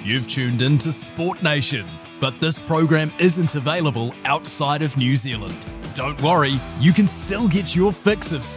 You've tuned in to Sport Nation, but this program isn't available outside of New Zealand. Don't worry, you can still get your fix of